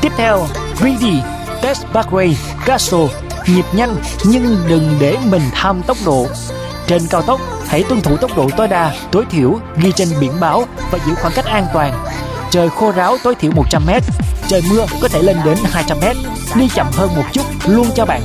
Tiếp theo, Greedy Test Parkway Castle, nhịp nhanh nhưng đừng để mình tham tốc độ. Trên cao tốc, hãy tuân thủ tốc độ tối đa, tối thiểu ghi trên biển báo và giữ khoảng cách an toàn. Trời khô ráo tối thiểu 100m, trời mưa có thể lên đến 200m. Đi chậm hơn một chút luôn cho bạn